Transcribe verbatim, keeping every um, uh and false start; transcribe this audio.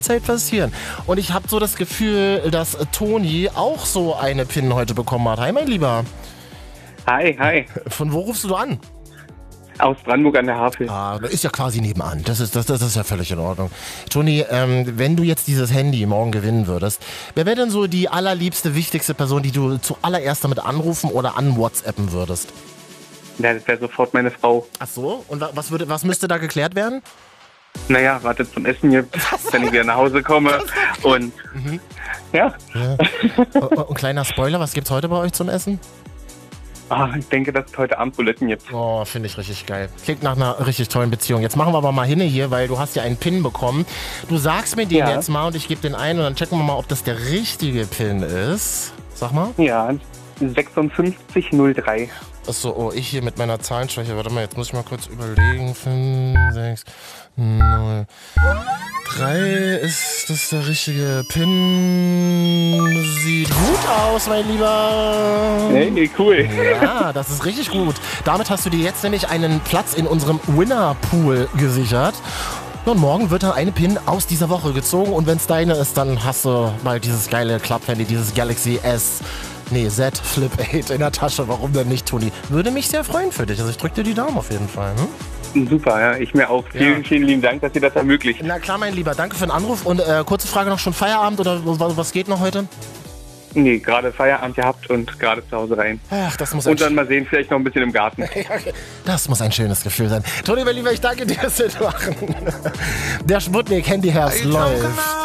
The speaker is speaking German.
Zeit passieren. Und ich habe so das Gefühl, dass Toni auch so eine PIN heute bekommen hat. Hi, mein Lieber. Hi, hi. Von wo rufst du an? Aus Brandenburg an der Havel. Ah, das ist ja quasi nebenan. Das ist, das, das ist ja völlig in Ordnung. Toni, ähm, wenn du jetzt dieses Handy morgen gewinnen würdest, wer wäre denn so die allerliebste, wichtigste Person, die du zuallererst damit anrufen oder an WhatsAppen würdest? Ja, das wäre sofort meine Frau. Ach so? Und was, würde, was müsste da geklärt werden? Naja, wartet zum Essen jetzt, wenn ich wieder nach Hause komme. Und Mhm. ja, Ja. Und, und kleiner Spoiler, was gibt's heute bei euch zum Essen? ah, ich denke, dass es heute Abend Buletten gibt. Oh, finde ich richtig geil. Klingt nach einer richtig tollen Beziehung. Jetzt machen wir aber mal hin hier, weil du hast ja einen PIN bekommen. Du sagst mir den Ja. jetzt mal und ich gebe den ein und dann checken wir mal, ob das der richtige PIN ist. Sag mal. Ja, sechsundfünfzig null drei. Achso, oh, ich hier mit meiner Zahlenschwäche. Warte mal, jetzt muss ich mal kurz überlegen. fünf, sechs, null, drei. Ist das der richtige PIN? Sieht gut aus, mein Lieber. Hey, cool. Ja, das ist richtig gut. Damit hast du dir jetzt nämlich einen Platz in unserem Winner-Pool gesichert. Und morgen wird dann eine PIN aus dieser Woche gezogen. Und wenn es deine ist, dann hast du mal dieses geile Club-Handy, dieses Galaxy S, nee, Z Flip acht in der Tasche. Warum denn nicht, Toni? Würde mich sehr freuen für dich. Also ich drücke dir die Daumen auf jeden Fall. Hm? Super, ja, ich mir auch. Vielen, Ja. vielen lieben Dank, dass ihr das ermöglicht. Na klar, mein Lieber. Danke für den Anruf. Und äh, kurze Frage noch, schon Feierabend oder was, was geht noch heute? Nee, gerade Feierabend gehabt und gerade zu Hause rein. Ach, das muss ein, Und dann mal sehen, vielleicht noch ein bisschen im Garten. das muss ein schönes Gefühl sein. Toni, mein Lieber, ich danke dir, dass wir machen. Der Sputnik Handy Herz läuft.